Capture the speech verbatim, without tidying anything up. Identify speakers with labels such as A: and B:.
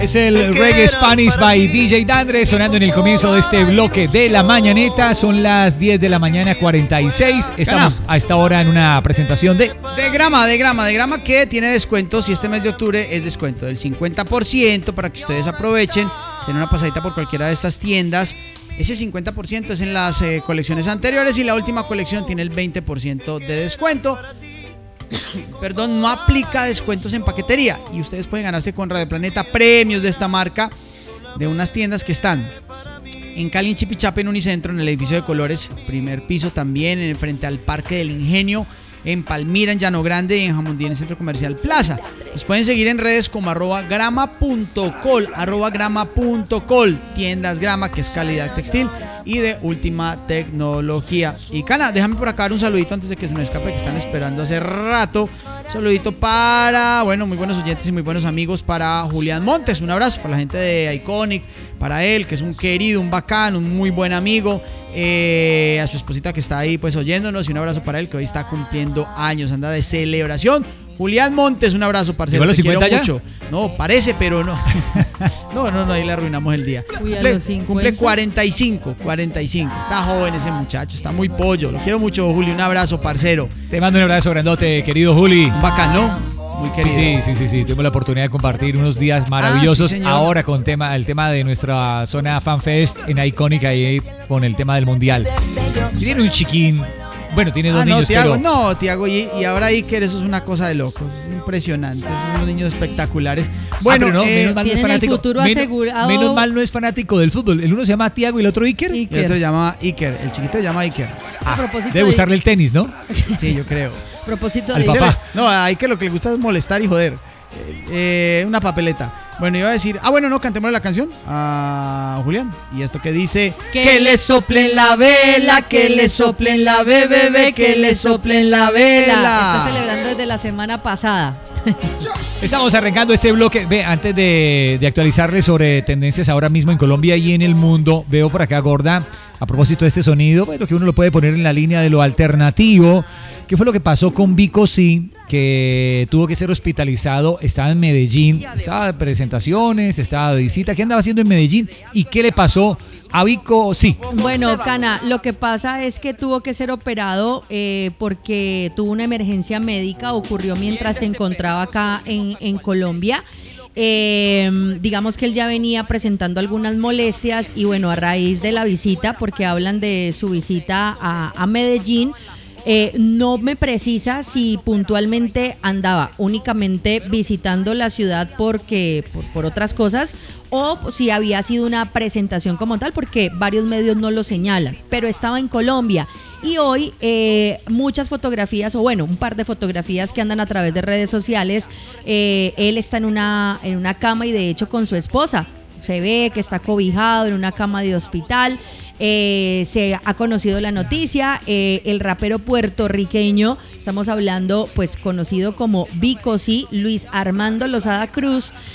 A: Es el Reggae Spanish by D J Dandre sonando en el comienzo de este bloque de la mañaneta. Son las diez de la mañana, cuarenta y seis. Estamos a esta hora en una presentación de...
B: De grama, de grama, de grama que tiene descuentos y este mes de octubre es descuento del cincuenta por ciento para que ustedes aprovechen. Se den una pasadita por cualquiera de estas tiendas. Ese cincuenta por ciento es en las eh, colecciones anteriores y la última colección tiene el veinte por ciento de descuento. Perdón, no aplica descuentos en paquetería y ustedes pueden ganarse con Radio Planeta premios de esta marca de unas tiendas que están en Cali, en Chipichape, en Unicentro, en el edificio de Colores, primer piso también, en frente al Parque del Ingenio, en Palmira, en Llano Grande y en Jamundí, en el Centro Comercial Plaza. Nos pueden seguir en redes como arroba grama punto col, arroba grama punto col, tiendas Grama, que es calidad textil y de última tecnología. Y Cana, déjame por acá dar un saludito antes de que se me escape, que están esperando hace rato. Un saludito para, bueno, muy buenos oyentes y muy buenos amigos, para Julián Montes, un abrazo para la gente de Iconic, para él, que es un querido, un bacán, un muy buen amigo, eh, a su esposita que está ahí pues oyéndonos, y un abrazo para él que hoy está cumpliendo años, anda de celebración. Julián Montes, un abrazo, parcero, te quiero ya? mucho. No, parece, pero no. No, no, no, ahí le arruinamos el día. Cumple, cumple cuarenta y cinco, cuarenta y cinco. Está joven ese muchacho, está muy pollo. Lo quiero mucho, Juli, un abrazo, parcero.
A: Te mando un abrazo grandote, querido Juli.
B: Un bacano, muy querido.
A: Sí, sí, sí, sí, sí. Tuvimos la oportunidad de compartir unos días maravillosos. Ah, sí, ahora con tema, el tema de nuestra zona FanFest en Iconic, ahí con el tema del Mundial. Tiene un chiquín. Bueno, tiene dos
B: ah,
A: niños,
B: no, Tiago,
A: pero...
B: No, Tiago, y, y ahora Iker, eso es una cosa de locos. Es impresionante, son unos niños espectaculares. Bueno,
A: ah, no,
B: eh,
A: menos mal no es fanático.
C: El futuro
A: menos,
C: asegurado.
A: menos mal no es fanático del fútbol. El uno se llama Tiago y el otro Iker.
B: Iker. El otro se llama Iker, el chiquito se llama Iker.
A: Ah, debe gustarle el tenis, ¿no?
B: Sí, yo creo.
C: A propósito
A: Al
C: de
A: papá.
B: No, a Iker lo que le gusta es molestar y joder. Eh, una papeleta. Bueno, iba a decir, ah, bueno, no, cantémosle la canción a Julián. Y esto que dice:
C: que, que le soplen la vela, que le soplen la bebé, que le soplen la vela. Está celebrando desde la semana pasada.
A: Estamos arrancando este bloque. Ve, antes de, de actualizarles sobre tendencias ahora mismo en Colombia y en el mundo, veo por acá, Gorda, a propósito de este sonido, bueno, que uno lo puede poner en la línea de lo alternativo. ¿Qué fue lo que pasó con Vico C, que tuvo que ser hospitalizado? Estaba en Medellín, estaba de presentaciones, estaba de visita. ¿Qué andaba haciendo en Medellín? ¿Y qué le pasó a Vico C?
C: Bueno, Cana, lo que pasa es que tuvo que ser operado eh, porque tuvo una emergencia médica, ocurrió mientras se encontraba acá en, en Colombia. Eh, digamos que él ya venía presentando algunas molestias y bueno, a raíz de la visita, porque hablan de su visita a, a Medellín, Eh, no me precisa si puntualmente andaba únicamente visitando la ciudad porque por, por otras cosas o si había sido una presentación como tal, porque varios medios no lo señalan, pero estaba en Colombia. Y hoy eh, muchas fotografías, o bueno, un par de fotografías que andan a través de redes sociales, eh, él está en una, en una cama y de hecho con su esposa. Se ve que está cobijado en una cama de hospital. Eh, se ha conocido la noticia, eh, el rapero puertorriqueño, estamos hablando pues conocido como Vico C, Luis Armando Lozada Cruz,